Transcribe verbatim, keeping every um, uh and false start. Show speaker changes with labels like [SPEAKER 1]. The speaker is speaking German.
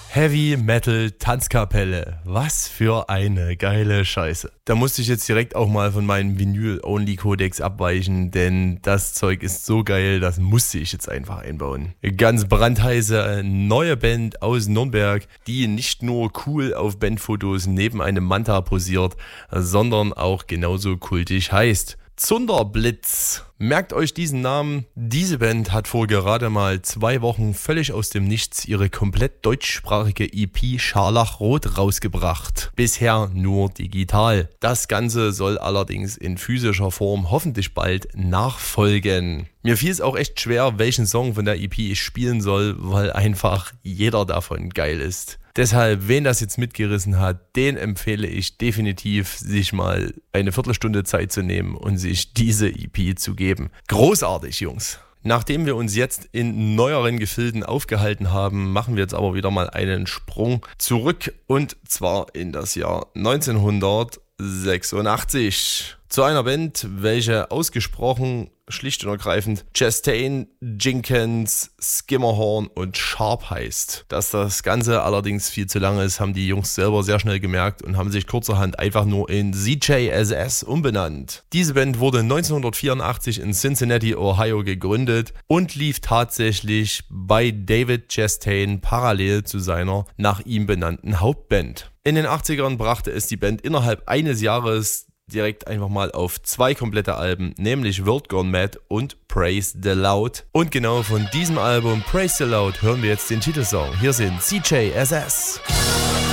[SPEAKER 1] Heavy Metal Tanzkapelle. Was für eine geile Scheiße. Da musste ich jetzt direkt auch mal von meinem Vinyl-Only-Kodex abweichen, denn das Zeug ist so geil, das musste ich jetzt einfach einbauen. Ganz brandheiße neue Band aus Nürnberg, die nicht nur cool auf Bandfotos neben einem Manta posiert, sondern auch genauso kultig heißt. Zunderblitz. Merkt euch diesen Namen. Diese Band hat vor gerade mal zwei Wochen völlig aus dem Nichts ihre komplett deutschsprachige E P Scharlachrot rausgebracht. Bisher nur digital. Das Ganze soll allerdings in physischer Form hoffentlich bald nachfolgen. Mir fiel es auch echt schwer, welchen Song von der E P ich spielen soll, weil einfach jeder davon geil ist. Deshalb, wen das jetzt mitgerissen hat, den empfehle ich definitiv, sich mal eine Viertelstunde Zeit zu nehmen und sich diese E P zu geben. Großartig, Jungs! Nachdem wir uns jetzt in neueren Gefilden aufgehalten haben, machen wir jetzt aber wieder mal einen Sprung zurück und zwar in das Jahr neunzehnhundertsechsundachtzig. Zu einer Band, welche ausgesprochen schlicht und ergreifend Chastain, Jenkins, Skimmerhorn und Sharp heißt. Dass das Ganze allerdings viel zu lang ist, haben die Jungs selber sehr schnell gemerkt und haben sich kurzerhand einfach nur in C J S S umbenannt. Diese Band wurde neunzehnhundertvierundachtzig in Cincinnati, Ohio gegründet und lief tatsächlich bei David Chastain parallel zu seiner nach ihm benannten Hauptband. In den achtzigern brachte es die Band innerhalb eines Jahres direkt einfach mal auf zwei komplette Alben, nämlich World Gone Mad und Praise the Loud. Und genau von diesem Album Praise the Loud hören wir jetzt den Titelsong. Hier sind C J S S.